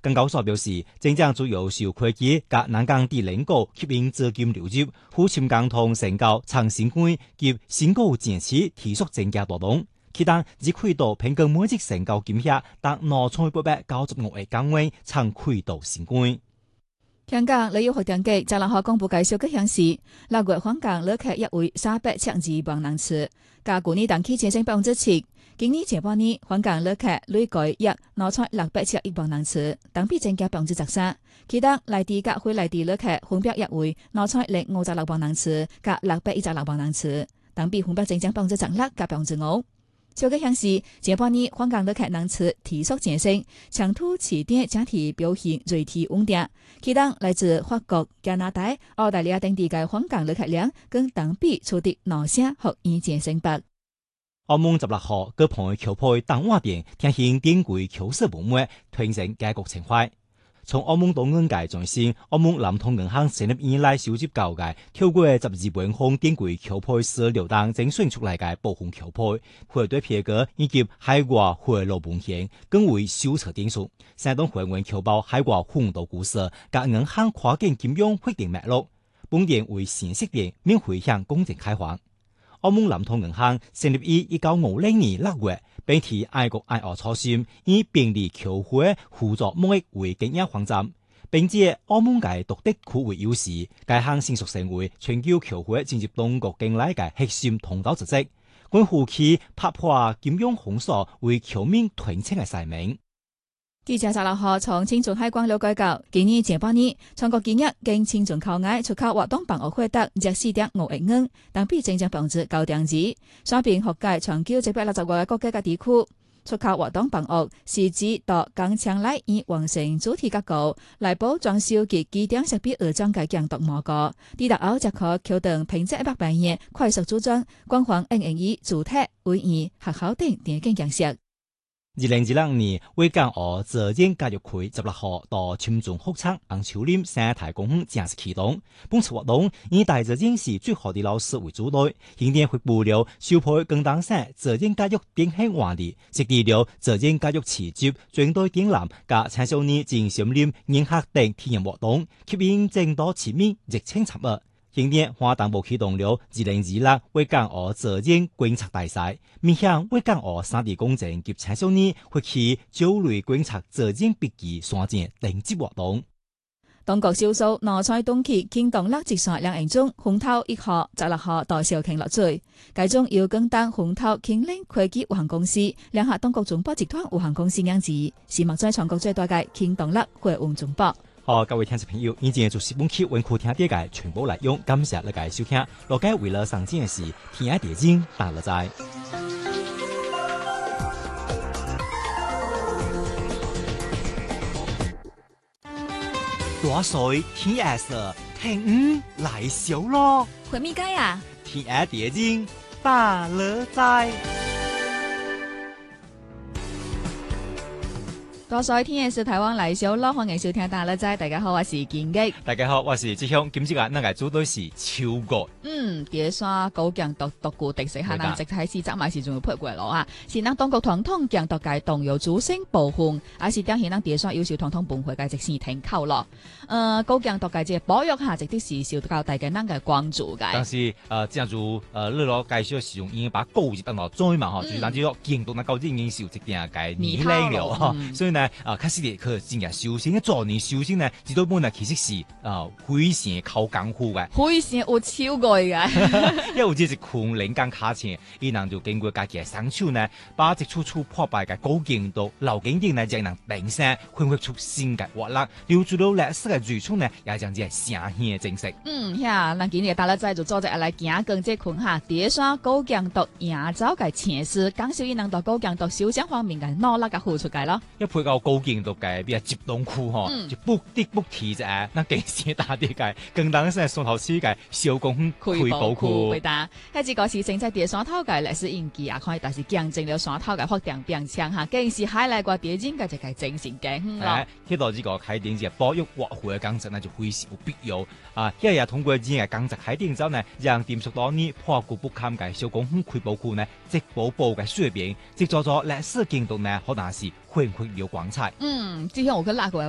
港交所表示，正主要受會計甲南港地領股吸引資金流入，富深港通成交長新貴及新股前期提速增加大動。其當只看到平均每日成交金額達2,895億港元，創看到新貴。 香港旅遊發展局16號公布嘅數據顯示，6月訪港旅客約為372萬人次，較去年同期上升7%。今年下半年訪港旅客累計約2,671萬人次，同比增加13%。其中內地甲非內地旅客分別約為2,056萬人次，甲616萬人次，同比分別增加16%甲5%。數據顯示，下半年訪港旅客人次提速上升，長途起點整體表現銳體穩定。其中來自法國、加拿大、澳大利亞等地嘅訪港旅客量，更同比觸得2%或以上升幅。 澳門16號各盤橋配東華店聽行典規橋式文物，推升街國情懷。從澳門到銀界轉型，澳門南通銀行成立以來收集到嘅超過12萬項典規橋配史料當精選出來嘅部分橋配，配對皮革以及海外回路文獻，更為手冊典書。山東會員橋報海外風土故事，甲銀行跨境金融決定脈絡。本店為新式店，免費向公眾開放。澳門南通銀行成立於1950年6月，並提愛國愛澳初心，以便利僑匯互助貿易為經營方針，並借澳門嘅獨特區域優勢，該行成熟成為全球僑匯進入中國境內嘅核心通道之職，關乎其拍破金融封鎖為僑民團結嘅使命。 記者16號從青春海關了解到，今年上半年，全國今日經青春口岸出口活動辦學獲得約4.5億元，同比增長9.2%。刷屏學界全球160個國家嘅地區，出口活動辦學是指到港場內以完成主題結構來保裝修及機電設備而將嘅監督模構，抵達後則可決定品質100萬元快速組裝，光環NNE主題會議學校等電競形式。 2026年，為港澳自然教育區16號到青春學場紅樹林生態公園正式啟動。本次活動以大自然是最好的老師為主題，重點發布了收配廣東省自然教育典型案例，設計了自然教育市集、專題展覽加青少年進森林研學等體驗活動，吸引更多市民熱情參與。今年花東部啟動了2026為港澳自然觀察大賽，面向為港澳3D工程及青少年發起鳥類觀察自然筆記山徑等級活動。 當局銷售挪在冬季輕動力直上2人中，紅頭1號16號到肇慶落水，該中要更當紅頭輕靈科技有限公司、聯合當局中保集團有限公司樣子，是目前全國最大嘅輕動力貨運中保。 好，各位聽眾朋友，以前就是本期文庫聽啲嘅全部內容，感謝你嘅收聽。落街為了上鏡嘅事，天涯地精大樂在。大水天涯色，聽來小咯。 回咪街啊？ 天涯地精大樂在。 多謝天嘅是台灣來小咯，歡迎收聽大樂在。大家好，我是建基。 大家好，我是志雄。今次嘅那個組隊是超過。 第山高強獨固定食下南直睇市集買時仲要配過咯啊！是當當局統統強獨界動搖主升部分，還是當現當第山優秀統統本會嘅直線停扣咯？高強獨界即係保育下值得時受到大家能嘅關注嘅。 但是正如你攞介紹使用已經把高熱當落災嘛嗬，就是咱就見到那高熱已經受一定嘅年齡了嗬，所以呢開始咧佢真係修行嘅做年修行呢，至到本來其實是非常靠功夫嘅， 非常有超過嘅， 因為有啲是訓練跟卡錢，伊人就經過家己嘅雙手呢，把一處處破敗嘅高勁度、老經驗呢，將人定聲訓練出新嘅活力，留住到歷史嘅最初呢，也將之係聲氣嘅正式。 嗱今日大樂在就做隻來行更即群下，第一山高強獨亞洲嘅前世，講少伊能到高強獨修想方面嘅努力嘅付出嘅咯， 一配到高勁獨嘅比較集中區嗬，就不啲不提啫，那幾時打啲嘅，更當時上頭市嘅小公開保區。回答，喺這個事情在第山頭嘅歷史印記啊，可以但是見證了山頭嘅發展變遷嚇，更是海內個地景嘅就係正成嘅咯。喺度呢個海定嘅保育活會嘅工作呢，就非常有必要啊！因為也通過呢個工作海定之後呢，讓掂熟到呢破舊不堪嘅小公開保區呢，即寶寶嘅水平，即做咗歷史建築呢，可能是恢復了光彩。 之前我去拉過。